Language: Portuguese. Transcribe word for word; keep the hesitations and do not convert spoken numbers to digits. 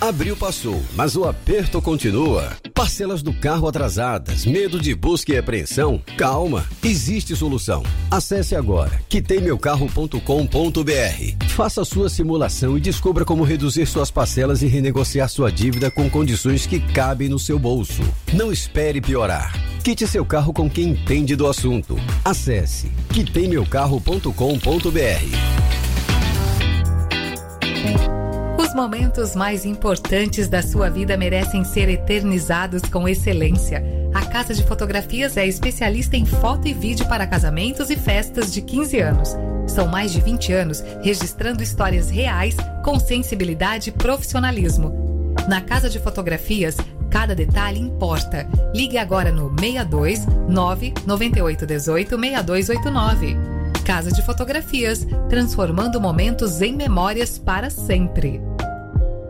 Abril passou, mas o aperto continua. Parcelas do carro atrasadas, medo de busca e apreensão? Calma, existe solução. Acesse agora quitei meu carro ponto com ponto br. Faça sua simulação e descubra como reduzir suas parcelas e renegociar sua dívida com condições que cabem no seu bolso. Não espere piorar. Quite seu carro com quem entende do assunto. Acesse quitei meu carro ponto com ponto br. Os momentos mais importantes da sua vida merecem ser eternizados com excelência. A Casa de Fotografias é especialista em foto e vídeo para casamentos e festas de quinze anos. São mais de vinte anos registrando histórias reais com sensibilidade e profissionalismo. Na Casa de Fotografias, cada detalhe importa. Ligue agora no seis dois nove nove oito um oito seis dois oito nove. Casa de Fotografias, transformando momentos em memórias para sempre.